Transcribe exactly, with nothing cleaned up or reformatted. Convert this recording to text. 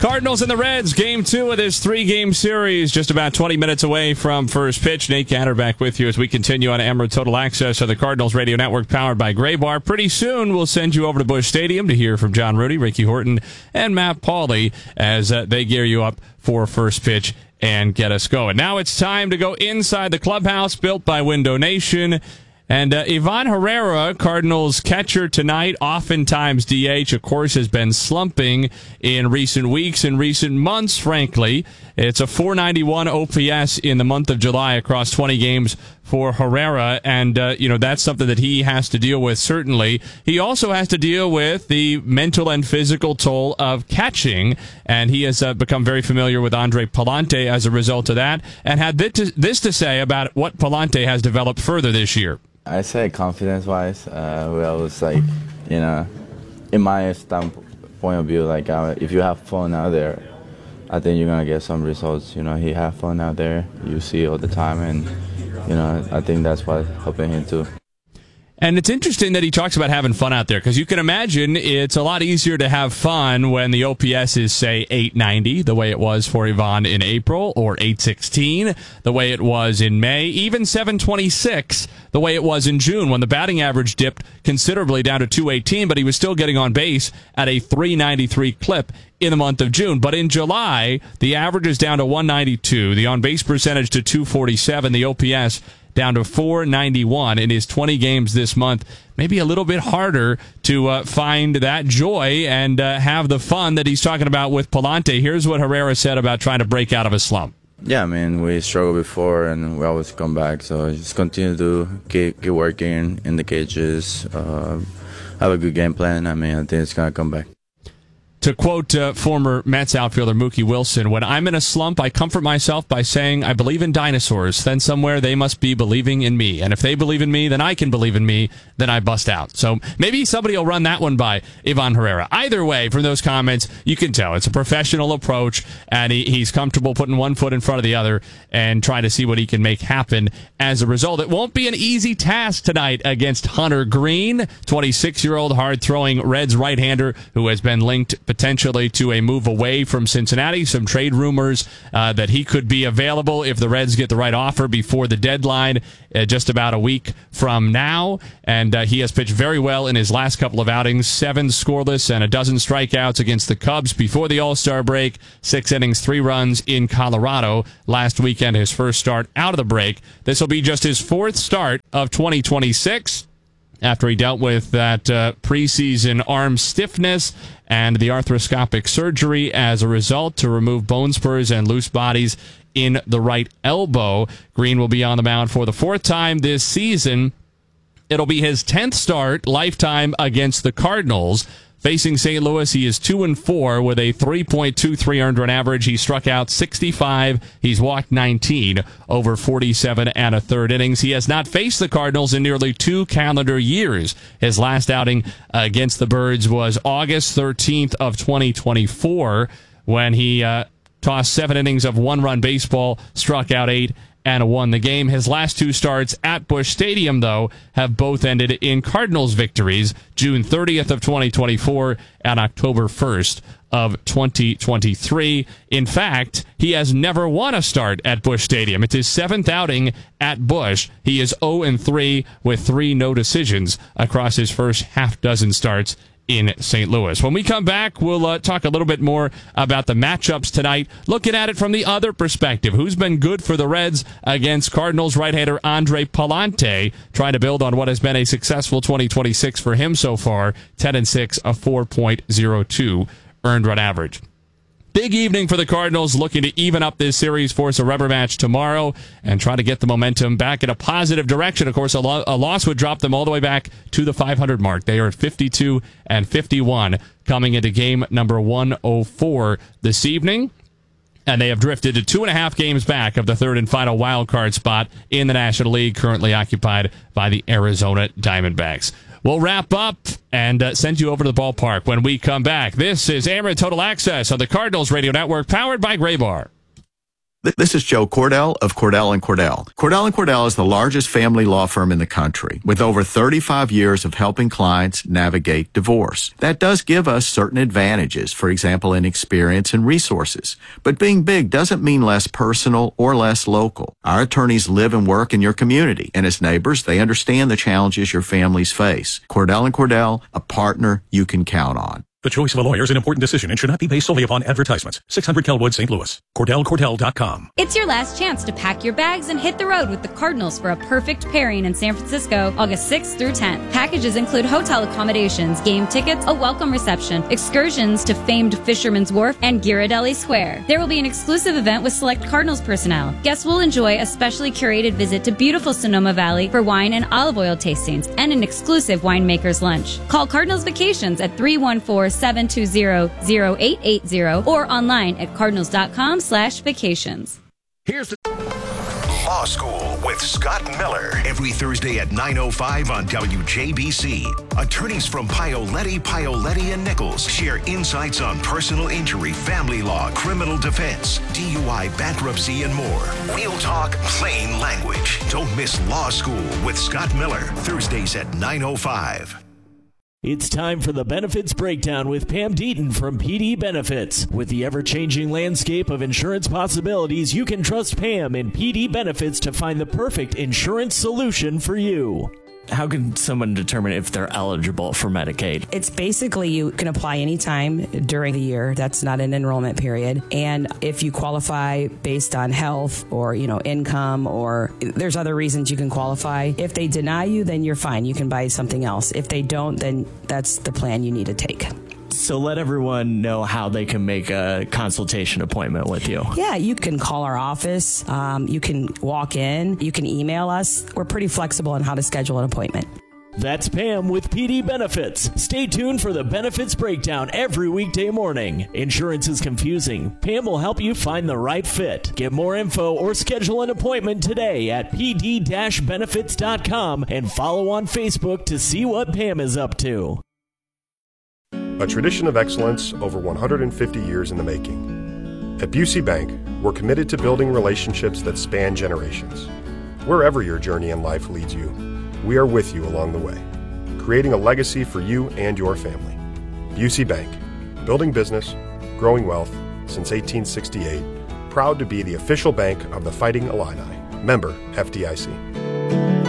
Cardinals and the Reds, game two of this three-game series, just about twenty minutes away from first pitch. Nate Cantor back with you as we continue on Emerald Total Access of the Cardinals Radio Network, powered by Graybar. Pretty soon, we'll send you over to Busch Stadium to hear from John Rudy, Ricky Horton, and Matt Pauley as uh, they gear you up for first pitch and get us going. Now it's time to go inside the clubhouse built by Window Nation. And uh, Ivan Herrera, Cardinals catcher tonight, oftentimes D H, of course, has been slumping in recent weeks and recent months, frankly. It's a four ninety-one O P S in the month of July across twenty games for Herrera, and, uh, you know, that's something that he has to deal with, certainly. He also has to deal with the mental and physical toll of catching, and he has uh, become very familiar with Andre Pallante as a result of that, and had this to say about what Pallante has developed further this year. I say confidence-wise, uh, we always like, you know, in my standpoint of view, like uh, if you have fun out there, I think you're gonna get some results. You know, he have fun out there, you see all the time, and you know, I think that's what's helping him too. And it's interesting that he talks about having fun out there, because you can imagine it's a lot easier to have fun when the O P S is, say, eight ninety, the way it was for Ivan in April, or eight sixteen, the way it was in May, even seven twenty-six, the way it was in June, when the batting average dipped considerably down to two eighteen, but he was still getting on base at a three ninety-three clip in the month of June. But in July, the average is down to one ninety-two, the on-base percentage to two forty-seven, the O P S down to four ninety-one in his twenty games this month. Maybe a little bit harder to uh, find that joy and uh, have the fun that he's talking about with Pallante. Here's what Herrera said about trying to break out of a slump. Yeah, I mean, we struggled before and we always come back, so just continue to keep, keep working in the cages, uh, have a good game plan. I mean, I think it's going to come back. To quote uh, former Mets outfielder Mookie Wilson, when I'm in a slump, I comfort myself by saying I believe in dinosaurs. Then somewhere they must be believing in me. And if they believe in me, then I can believe in me. Then I bust out. So maybe somebody will run that one by Ivan Herrera. Either way, from those comments, you can tell it's a professional approach, and he, he's comfortable putting one foot in front of the other and trying to see what he can make happen as a result. It won't be an easy task tonight against Hunter Green, twenty-six-year-old hard-throwing Reds right-hander who has been linked potentially to a move away from Cincinnati. Some trade rumors uh, that he could be available if the Reds get the right offer before the deadline, uh, just about a week from now. And uh, he has pitched very well in his last couple of outings, seven scoreless and a dozen strikeouts against the Cubs before the All-Star break, six innings, three runs in Colorado last weekend, his first start out of the break. This will be just his fourth start of twenty twenty-six. After he dealt with that uh, preseason arm stiffness and the arthroscopic surgery as a result to remove bone spurs and loose bodies in the right elbow. Green will be on the mound for the fourth time this season. It'll be his tenth start lifetime against the Cardinals. Facing Saint Louis, he is two and four with a three point two three earned run average. He struck out sixty-five. He's walked nineteen over forty-seven and a third innings. He has not faced the Cardinals in nearly two calendar years. His last outing against the Birds was August thirteenth of twenty twenty-four, when he uh, tossed seven innings of one-run baseball, struck out eight, and won the game. His last two starts at Busch Stadium, though, have both ended in Cardinals victories, June thirtieth of twenty twenty-four and October first of twenty twenty-three. In fact, he has never won a start at Busch Stadium. It's his seventh outing at Busch. He is oh and three with three no decisions across his first half dozen starts in Saint Louis. When we come back, we'll uh, talk a little bit more about the matchups tonight, looking at it from the other perspective. Who's been good for the Reds against Cardinals right-hander Andre Pallante, trying to build on what has been a successful twenty twenty-six for him so far, ten and six, a four point oh two earned run average. Big evening for the Cardinals, looking to even up this series, force a rubber match tomorrow, and try to get the momentum back in a positive direction. Of course, a, lo- a loss would drop them all the way back to the five hundred mark. They are at fifty-two and fifty-one coming into game number one oh four this evening. And they have drifted to two and a half games back of the third and final wild card spot in the National League, currently occupied by the Arizona Diamondbacks. We'll wrap up and uh, send you over to the ballpark when we come back. This is Amer Total Access on the Cardinals Radio Network, powered by Graybar. This is Joe Cordell of Cordell and Cordell. Cordell and Cordell is the largest family law firm in the country with over thirty-five years of helping clients navigate divorce. That does give us certain advantages, for example, in experience and resources. But being big doesn't mean less personal or less local. Our attorneys live and work in your community, and as neighbors, they understand the challenges your families face. Cordell and Cordell, a partner you can count on. The choice of a lawyer is an important decision and should not be based solely upon advertisements. six hundred Kelwood, Saint Louis. Cordell Cordell dot com. It's your last chance to pack your bags and hit the road with the Cardinals for a perfect pairing in San Francisco, August sixth through tenth. Packages include hotel accommodations, game tickets, a welcome reception, excursions to famed Fisherman's Wharf, and Ghirardelli Square. There will be an exclusive event with select Cardinals personnel. Guests will enjoy a specially curated visit to beautiful Sonoma Valley for wine and olive oil tastings and an exclusive winemaker's lunch. Call Cardinals Vacations at three one four, seven two zero, zero eight eight zero or online at cardinals.com slash vacations. Here's the Law School with Scott Miller every Thursday at nine oh five on W J B C. Attorneys from Paoletti, Paoletti and Nichols share insights on personal injury, family law, criminal defense, D U I, bankruptcy, and more. Real talk, plain language. Don't miss Law School with Scott Miller, Thursdays at nine oh five. It's time for the Benefits Breakdown with Pam Deaton from P D Benefits. With the ever-changing landscape of insurance possibilities, you can trust Pam and P D Benefits to find the perfect insurance solution for you. How can someone determine if they're eligible for Medicaid? It's basically you can apply anytime during the year. That's not an enrollment period. And if you qualify based on health or, you know, income, or there's other reasons you can qualify. If they deny you, then you're fine. You can buy something else. If they don't, then that's the plan you need to take. So let everyone know how they can make a consultation appointment with you. Yeah, you can call our office. Um, you can walk in. You can email us. We're pretty flexible on how to schedule an appointment. That's Pam with P D Benefits. Stay tuned for the Benefits Breakdown every weekday morning. Insurance is confusing. Pam will help you find the right fit. Get more info or schedule an appointment today at p d dash benefits dot com and follow on Facebook to see what Pam is up to. A tradition of excellence over one hundred fifty years in the making. At Busey Bank, we're committed to building relationships that span generations. Wherever your journey in life leads you, we are with you along the way, creating a legacy for you and your family. Busey Bank, building business, growing wealth since eighteen sixty-eight, proud to be the official bank of the Fighting Illini. Member F D I C.